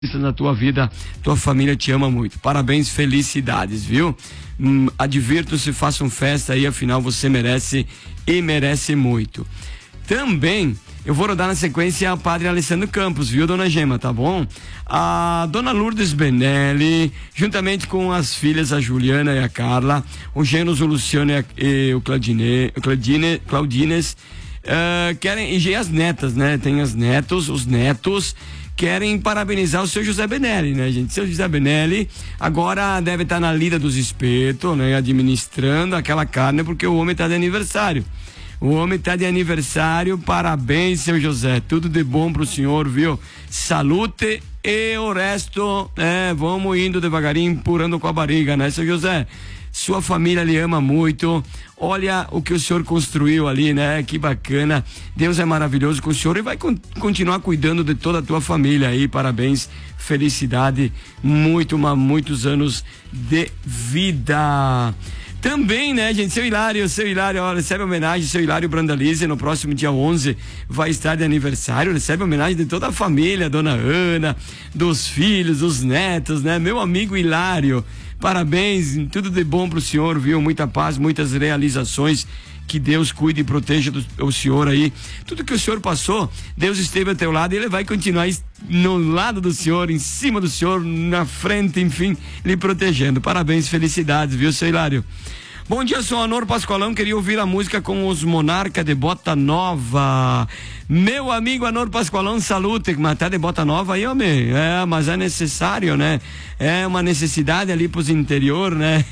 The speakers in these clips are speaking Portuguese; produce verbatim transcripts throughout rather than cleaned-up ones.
na tua vida, tua família te ama muito. Parabéns, felicidades, viu? Hum, Advirto-se, façam festa aí, afinal você merece e merece muito. Também eu vou rodar na sequência o padre Alessandro Campos, viu, dona Gema, tá bom? A dona Lourdes Benelli, juntamente com as filhas, a Juliana e a Carla, o Genos, o Luciano e, a, e o Claudine, Claudine, Claudines, uh, querem, e as netas, né? Tem as netos, os netos, querem parabenizar o seu José Benelli, né, gente? Seu José Benelli agora deve estar na lida dos espetos, né? Administrando aquela carne, porque o homem está de aniversário. O homem está de aniversário, parabéns, seu José. Tudo de bom pro senhor, viu? Salute e o resto, é, vamos indo devagarinho, empurrando com a barriga, né, seu José? Sua família lhe ama muito. Olha o que o senhor construiu ali, né? Que bacana. Deus é maravilhoso com o senhor e vai con- continuar cuidando de toda a tua família aí. Parabéns, felicidade, muito, mas muitos anos de vida. Também, né, gente, seu Hilário, seu Hilário, ó, recebe homenagem, seu Hilário Brandalize, no próximo dia onze vai estar de aniversário, recebe homenagem de toda a família, dona Ana, dos filhos, dos netos, né, meu amigo Hilário, parabéns, tudo de bom pro senhor, viu, muita paz, muitas realizações, que Deus cuide e proteja do, o senhor aí, tudo que o senhor passou, Deus esteve ao teu lado e ele vai continuar no lado do senhor, em cima do senhor, na frente, enfim, lhe protegendo. Parabéns, felicidades, viu, seu Hilário? Bom dia, sou Anor Pascoalão, queria ouvir a música com os Monarca de Bota Nova. Meu amigo Anor Pascoalão, salute, mas tá de bota nova aí, homem. É, mas é necessário, né? É uma necessidade ali pros interior, né?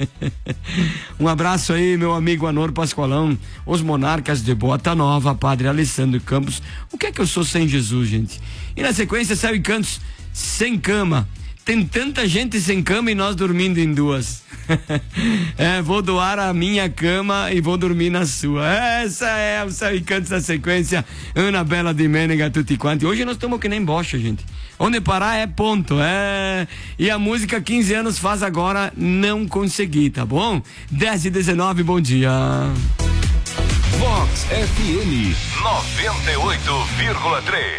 Um abraço aí, meu amigo Anor Pascoalão, os Monarcas de Bota Nova, Padre Alessandro Campos. O que é que eu sou sem Jesus, gente? E na sequência, Céu e Cantos, Sem Cama. Tem tanta gente sem cama e nós dormindo em duas. É, vou doar a minha cama e vou dormir na sua. Essa é o Céu e Cantos da sequência. Ana Bela de Menega, tutti quanti. Hoje nós estamos que nem bocha, gente. Onde parar é ponto. É. E a música quinze anos faz agora, não consegui, tá bom? dez e dezenove, bom dia. Vox F M noventa e oito vírgula três.